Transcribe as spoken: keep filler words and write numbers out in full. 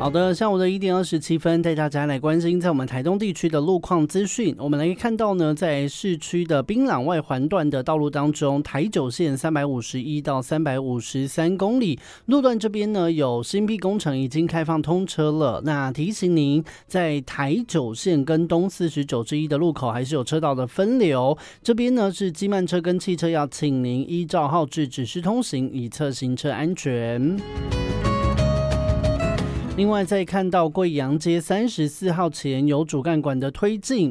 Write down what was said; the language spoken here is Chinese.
好的，下午的一点二十七分，带大家来关心在我们台东地区的路况资讯。我们来看到呢，在市区的槟榔外环段的道路当中，台九线三百五十一到三百五十三公里路段这边呢，有新辟工程已经开放通车了。那提醒您，在台九线跟东四十九之一的路口还是有车道的分流，这边呢是机慢车跟汽车要请您依照号志指示通行，以策行车安全。另外再看到贵阳街三十四号前有主干管的推进，